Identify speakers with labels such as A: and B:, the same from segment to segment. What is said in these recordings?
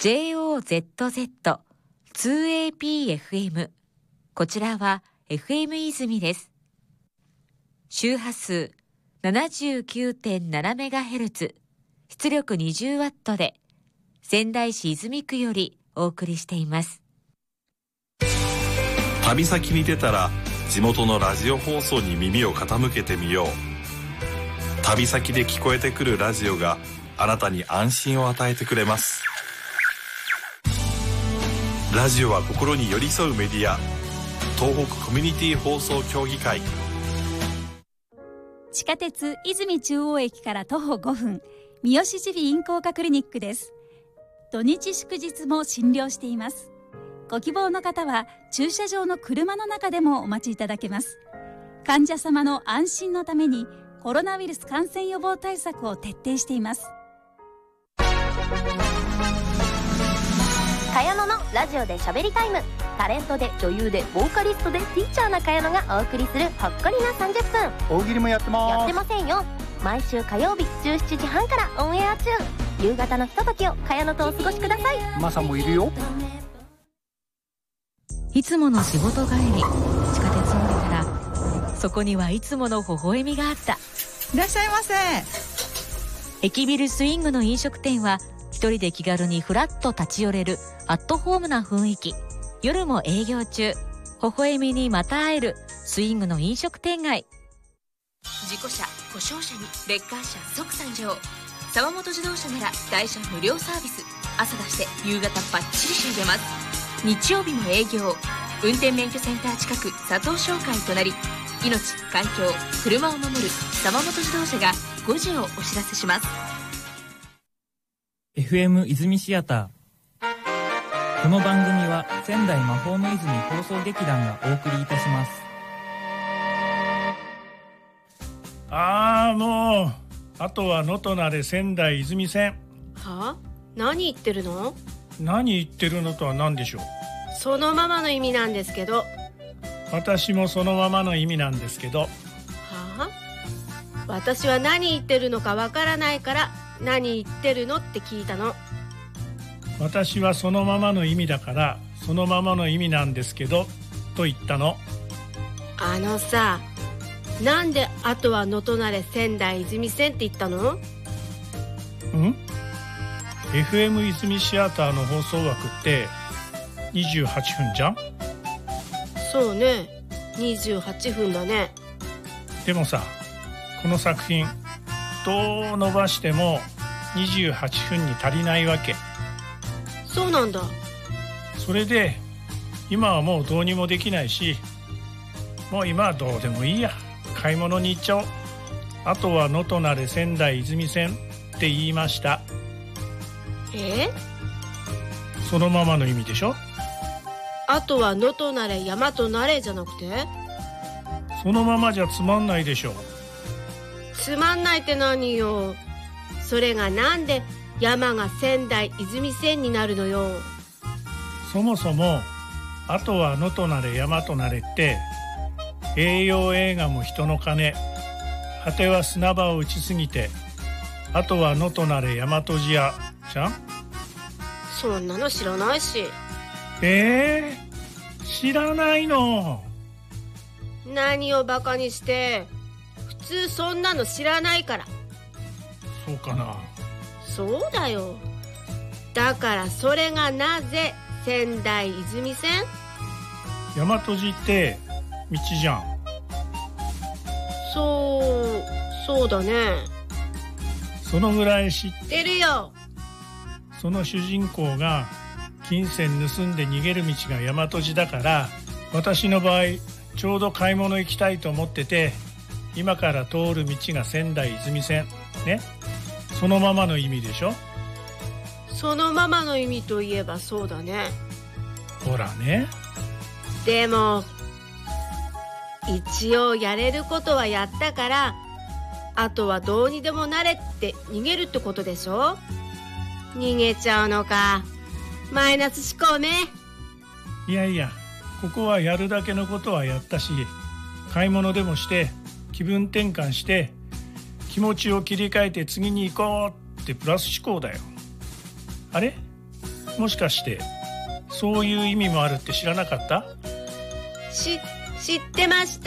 A: JOZZ2APFM。こちらは FM 泉です。周波数 79.7MHz、出力 20W で仙台市泉区よりお送りしています。
B: 旅先に出たら地元のラジオ放送に耳を傾けてみよう。旅先で聞こえてくるラジオがあなたに安心を与えてくれます。ラジオは心に寄り添うメディア、東北コミュニティ放送協議会。
C: 地下鉄泉中央駅から徒歩5分、三好耳鼻咽喉科クリニックです。土日祝日も診療しています。ご希望の方は駐車場の車の中でもお待ちいただけます。患者様の安心のためにコロナウイルス感染予防対策を徹底しています。
D: 茅野のラジオで喋りタイム。タレントで女優でボーカリストでティーチャーな茅野がお送りするほっこりな30分。
E: 大喜利もやってます。
D: やってませんよ。毎週火曜日17時半からオンエア中。夕方のひとときを茅野とお過ごしください。
E: マサもいるよ。
A: いつもの仕事帰り、地下鉄を降りたらそこにはいつもの微笑みがあった。
F: いらっしゃいませ。
A: 駅ビルスイングの飲食店は一人で気軽にフラッと立ち寄れるアットホームな雰囲気。夜も営業中。微笑みにまた会えるスイングの飲食店街。
G: 事故車、故障車にレッカー車即参上。沢本自動車なら台車無料サービス。朝出して夕方バッチリ仕上げます。日曜日も営業。運転免許センター近く佐藤商会隣。命、環境、車を守る沢本自動車が5時をお知らせします。
H: FM 泉シアター。この番組は仙台魔法の泉放送劇団がお送りいたします。
I: もうあとは能登なれ仙台泉線。
J: はあ？何言ってるの？
I: 何言ってるのとは何でしょう。
J: そのままの意味なんですけど。
I: 私もそのままの意味なんですけど。は
J: あ？私は何言ってるのかわからないから何言ってるのって聞いたの。
I: 私はそのままの意味だからそのままの意味なんですけどと言ったの。
J: あのさ、なんであとは能登なれ仙台泉線って言ったの？
I: FM 泉シアターの放送枠って28分じゃん。
J: そうね、28分だね。
I: でもさ、この作品どう伸ばしても28分に足りないわけ。
J: そうなんだ。
I: それで今はもうどうにもできないし、もう今はどうでもいいや、買い物に行っちゃおう。あとは能登なれ仙台泉線って言いました。そのままの意味でしょ。
J: あとは能登なれ山となれじゃなくて？
I: そのままじゃつまんないでしょ。
J: つまんないって何よ。それがなんで山が仙台泉線になるのよ。
I: そもそもあとは能登なれ山となれって栄養映画も人の金、果ては砂場を打ちすぎてあとは能登なれ山とじやじゃん。
J: そんなの知らないし。
I: 知らないの？
J: 何をバカにして。普通そんなの知らないから。
I: そうかな。
J: そうだよ。だからそれがなぜ仙台泉線？
I: 大和路って道じゃん。
J: そうだね。
I: そのぐらい知って
J: るよ。
I: その主人公が金銭盗んで逃げる道が大和路だから、私の場合ちょうど買い物行きたいと思ってて、今から通る道が仙台泉線ね。そのままの意味でしょ。
J: そのままの意味といえばそうだね。
I: ほらね。
J: でも一応やれることはやったから、あとはどうにでもなれって逃げるってことでしょ。逃げちゃうのか。マイナス思考ね。
I: いやいや、ここはやるだけのことはやったし、買い物でもして気分転換して気持ちを切り替えて次に行こうってプラス思考だよ。あれ？ もしかしてそういう意味もあるって知らなかった？
J: 知ってました。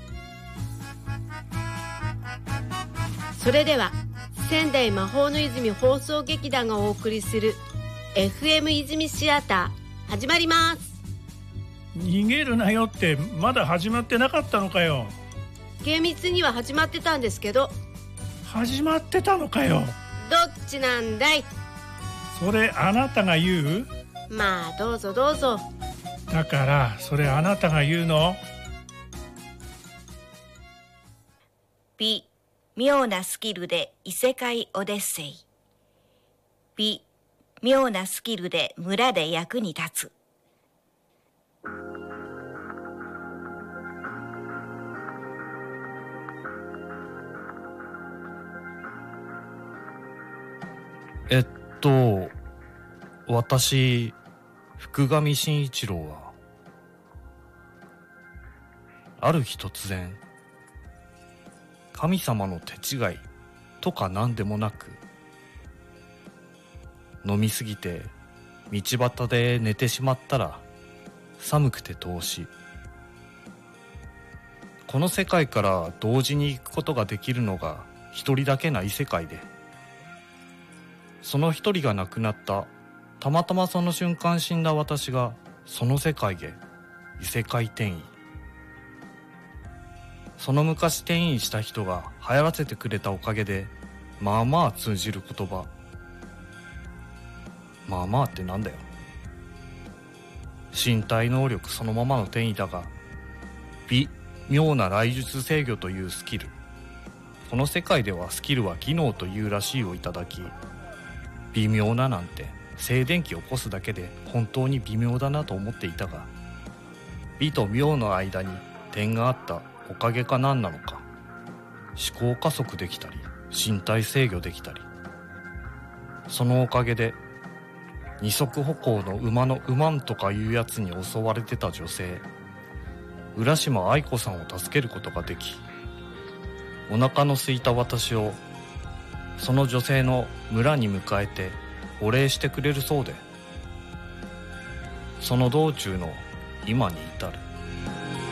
J: それでは仙台魔法の泉放送劇団がお送りする FM 泉シアター始まります。
I: 逃げるなよってまだ始まってなかったのかよ。
J: 厳密には始まってたんですけど。
I: 始まってたのかよ。
J: どっちなんだい？
I: それあなたが言う？
J: まあどうぞどうぞ。
I: だからそれあなたが言うの？
E: 微妙なスキルで異世界オデッセイ。微妙なスキルで村で役に立つ。
F: 私、福上慎一郎は、ある日突然、神様の手違いとか何でもなく、飲みすぎて道端で寝てしまったら寒くて凍死。この世界から同時に行くことができるのが一人だけな異世界で、その一人が亡くなった。たまたまその瞬間死んだ私がその世界へ異世界転移。その昔転移した人が流行らせてくれたおかげで、まあまあ通じる言葉。まあまあってなんだよ。身体能力そのままの転移だが、微妙な雷術制御というスキル。この世界ではスキルは技能というらしいをいただき、微妙ななんて静電気を起こすだけで本当に微妙だなと思っていたが、微と妙の間に点があったおかげか何なのか、思考加速できたり身体制御できたり、そのおかげで二足歩行の馬の馬んとかいうやつに襲われてた女性浦島愛子さんを助けることができ、お腹の空いた私をその女性の村に迎えてお礼してくれるそうで、その道中の今に至る。